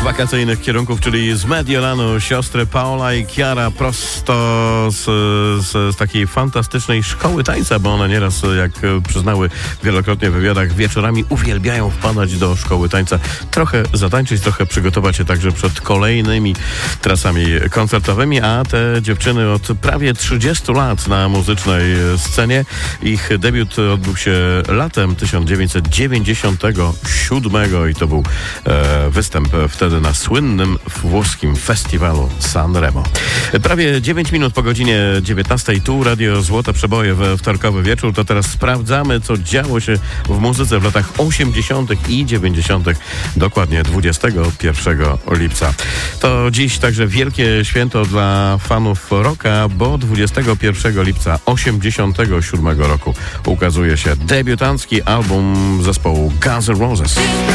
wakacyjnych kierunków, czyli z Mediolanu, siostry Paola i Chiara prosto z takiej fantastycznej szkoły tańca, bo one nieraz, jak przyznały wielokrotnie w wywiadach, wieczorami uwielbiają wpadać do szkoły tańca, trochę zatańczyć, trochę przygotować się także przed kolejnymi trasami koncertowymi, a te dziewczyny od prawie 30 lat na muzycznej scenie. Ich debiut odbył się latem 1997 i to był występ wtedy na słynnym włoskim festiwalu Sanremo. Prawie 9 minut po godzinie 19. Tu Radio Złote Przeboje we wtorkowy wieczór. To teraz sprawdzamy, co działo się w muzyce w latach 80. i 90. dokładnie 21 lipca. To dziś także wielkie święto dla fanów rocka, bo 21 lipca 87 roku ukazuje się debiutancki album zespołu Guns N' Roses.